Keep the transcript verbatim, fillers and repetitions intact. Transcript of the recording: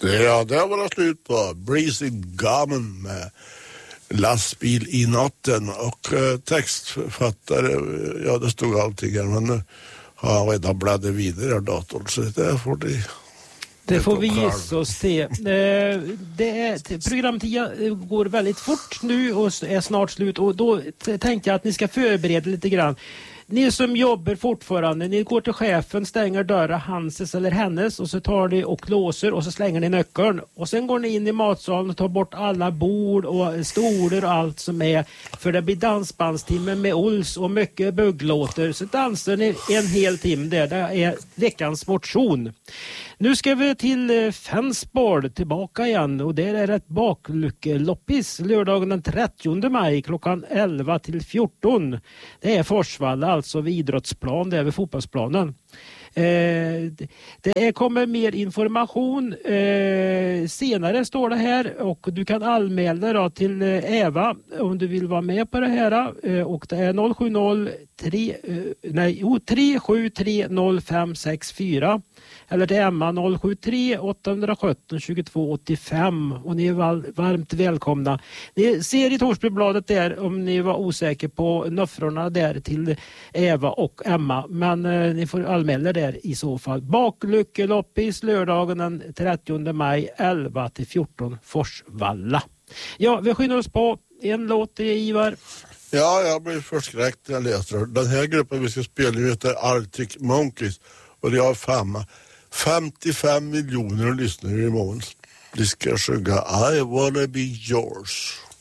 Ja, det var det slut på. Breezy Gammon med Lastbil i natten. Och eh, textförfattare, ja det stod allting här, men nu har han redan bladdat vidare datorn. Så det får det... Det får vi gissa oss till. Det är, programtiden går väldigt fort nu och är snart slut. Och då tänkte jag att ni ska förbereda lite grann. Ni som jobbar fortfarande, ni går till chefen, stänger dörren, hanses eller hennes, och så tar ni och låser och så slänger ni nyckeln. Och sen går ni in i matsalen och tar bort alla bord och stolar och allt som är. För det blir dansbandstimme med Ols och mycket bugglåter. Så dansar ni en hel timme där. Det är veckans motion. Nu ska vi till Fensborg tillbaka igen, och det är ett bakluckeloppis lördagen den trettionde maj klockan elva till fjorton. Det är Forsvalla, alltså vid idrottsplan, det är vid fotbollsplanen. Eh, det kommer mer information eh, senare står det här, och du kan anmäla då till Eva om du vill vara med på det här, eh, och det är noll sju noll tre, eh, nej, oh, tre sju tre noll fem sex fyra eller till Emma noll sju tre åtta ett sju två två åtta fem, och ni är varmt välkomna. Ni ser i Torsbybladet där om ni var osäkra på nuffrorna där till Eva och Emma, men eh, ni får anmäla där i så fall. Bakluckeloppis lördagen den trettionde maj elva till fjorton Forsvalla. Ja, vi skyndar oss på en låt i Ivar. Ja, jag blir förskräckt när jag läser. Den här gruppen vi ska spela heter Arctic Monkeys, och det har fem, femtiofem miljoner lyssnare i mån. De ska sjunga I wanna be yours.